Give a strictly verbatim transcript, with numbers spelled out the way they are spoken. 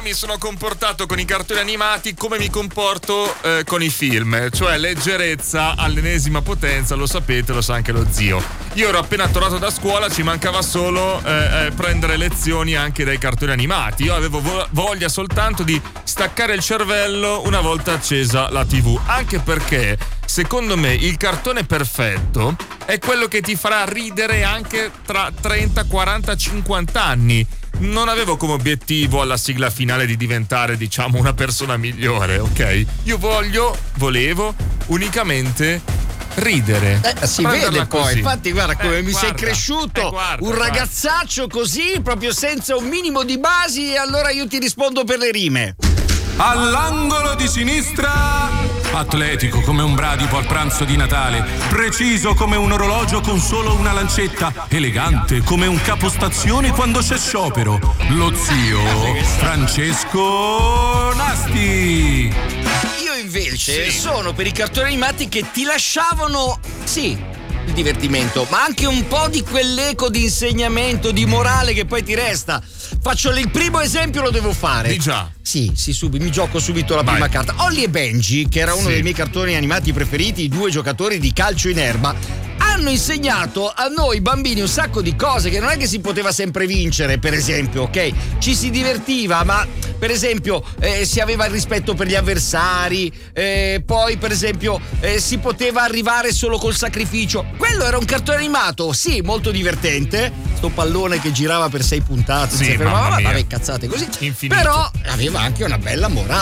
mi sono comportato con i cartoni animati come mi comporto eh, con i film, cioè leggerezza all'ennesima potenza, lo sapete, lo sa anche lo zio. Io ero appena tornato da scuola, ci mancava solo eh, eh, prendere lezioni anche dai cartoni animati. Io avevo vo- voglia soltanto di staccare il cervello una volta accesa la tivù, anche perché secondo me il cartone perfetto è quello che ti farà ridere anche tra trenta, quaranta, cinquanta anni. Non avevo come obiettivo alla sigla finale di diventare, diciamo, una persona migliore, ok? Io voglio, volevo unicamente ridere. Eh, si vede poi, così. Infatti guarda come Eh, mi guarda, sei cresciuto, eh, guarda, un guarda. ragazzaccio così, proprio senza un minimo di basi, e allora io ti rispondo per le rime. All'angolo di sinistra, atletico come un bradipo al pranzo di Natale, preciso come un orologio con solo una lancetta, elegante come un capostazione quando c'è sciopero, lo zio Francesco Nasti. Io invece Sì. sono per i cartoni animati che ti lasciavano, sì, il divertimento, ma anche un po' di quell'eco di insegnamento, di morale che poi ti resta. Faccio il primo esempio, lo devo fare. Di già. Sì, sì, subito, mi gioco subito la Vai. prima carta. Holly e Benji, che era uno Sì. dei miei cartoni animati preferiti, i due giocatori di calcio in erba, hanno insegnato a noi bambini un sacco di cose, che non è che si poteva sempre vincere, per esempio, ok? Ci si divertiva, ma per esempio eh, si aveva il rispetto per gli avversari, eh, poi per esempio eh, si poteva arrivare solo col sacrificio. Quello era un cartone animato, sì, molto divertente, sto pallone che girava per sei puntate, Sì, si fermava, mamma mia. vabbè, cazzate così, Infinito. però aveva anche una bella morale.